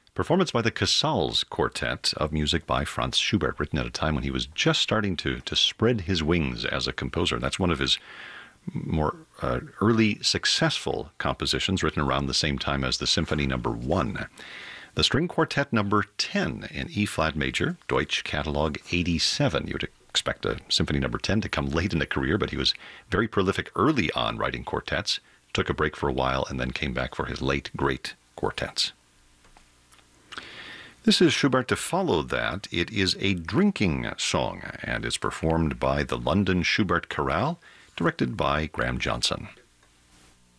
Performance by the Casals Quartet of music by Franz Schubert, written at a time when he was just starting to spread his wings as a composer. That's one of his more early successful compositions, written around the same time as the Symphony Number 1. The String Quartet Number 10 in E-flat major, Deutsch Catalog 87. You would expect a Symphony Number 10 to come late in a career, but he was very prolific early on writing quartets, took a break for a while, and then came back for his late, great quartets. This is Schubert. To follow that, it is a drinking song, and is performed by the London Schubert Chorale, directed by Graham Johnson.